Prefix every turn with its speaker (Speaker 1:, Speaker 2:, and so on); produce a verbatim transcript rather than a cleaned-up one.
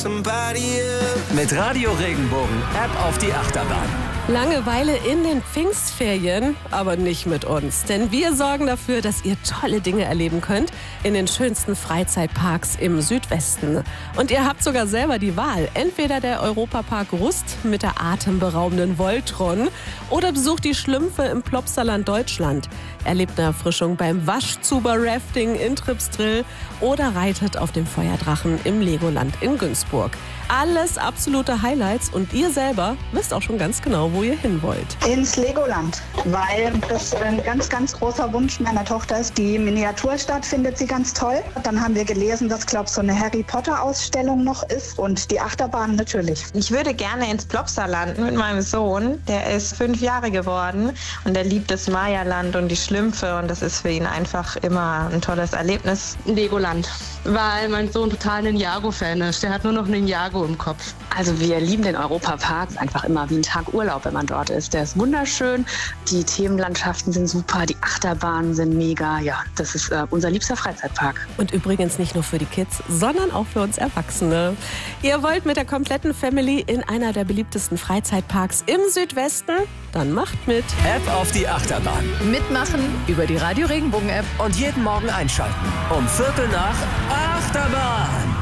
Speaker 1: Mit Radio Regenbogen, App auf die Achterbahn.
Speaker 2: Langeweile in den Pfingstferien, aber nicht mit uns. Denn wir sorgen dafür, dass ihr tolle Dinge erleben könnt in den schönsten Freizeitparks im Südwesten. Und ihr habt sogar selber die Wahl. Entweder der Europapark Rust mit der atemberaubenden Voltron oder besucht die Schlümpfe im Plopsaland Deutschland. Erlebt eine Erfrischung beim Waschzuber-Rafting in Tripsdrill oder reitet auf dem Feuerdrachen im Legoland in Günzburg. Alles absolute Highlights und ihr selber wisst auch schon ganz genau, wo ihr hin wollt.
Speaker 3: Ins Legoland, weil das ein ganz, ganz großer Wunsch meiner Tochter ist. Die Miniaturstadt findet sie ganz toll. Dann haben wir gelesen, dass, glaube ich, so eine Harry-Potter-Ausstellung noch ist und die Achterbahn natürlich.
Speaker 4: Ich würde gerne ins Plopsaland mit meinem Sohn. Der ist fünf Jahre geworden und der liebt das Mayaland und die Schlümpfe und das ist für ihn einfach immer ein tolles Erlebnis.
Speaker 5: Legoland, weil mein Sohn total ein Ninjago-Fan ist. Der hat nur noch Ninjago im Kopf.
Speaker 6: Also wir lieben den Europapark. Einfach immer wie ein Tag Urlaub, wenn man dort ist. Der ist wunderschön. Die Themenlandschaften sind super. Die Achterbahnen sind mega. Ja, das ist äh, unser liebster Freizeitpark.
Speaker 2: Und übrigens nicht nur für die Kids, sondern auch für uns Erwachsene. Ihr wollt mit der kompletten Family in einer der beliebtesten Freizeitparks im Südwesten? Dann macht mit.
Speaker 1: App auf die Achterbahn.
Speaker 7: Mitmachen über die Radio Regenbogen App.
Speaker 1: Und jeden Morgen einschalten. Um Viertel nach Achterbahn.